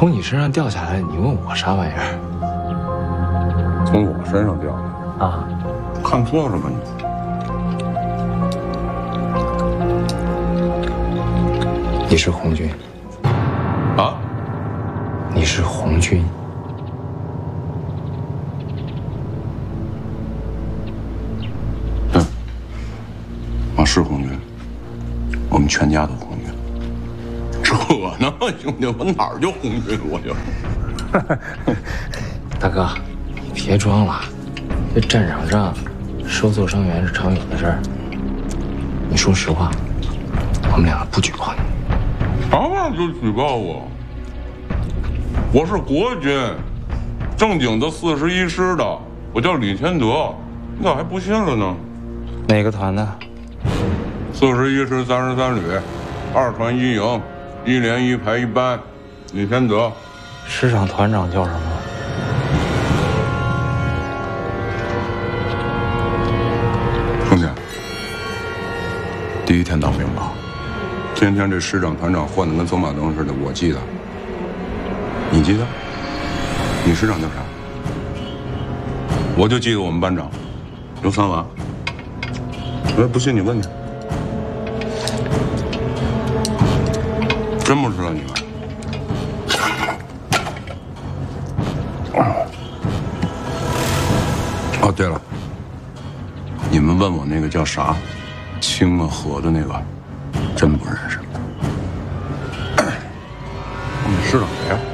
从你身上掉下来，你问我啥玩意儿？ 从我身上掉的啊？ 看错了吧你？ 你是红军啊？ 你是红军？ 对，我是红军，我们全家都红军。这呢，兄弟，我哪儿就红军我就。 大哥，你别装了，这战场上收受伤员是常有的事儿。你说实话，我们两个不举报你。 当然就举报我，我是国军，正经的41师的，我叫李全德，你咋还不信了呢？ 哪个团的 41师33旅，2团1营，1连1排1班，李全德。 师长团长叫什么？ 兄弟，第一天当兵吧，天天这师长团长换的跟走马灯似的，我记得。你记得？你师长叫啥？我就记得我们班长刘三娃。不信你问去。真不知道你们？哦，对了，你们问我那个叫啥，清啊河的那个，真不认识。我们师长谁呀？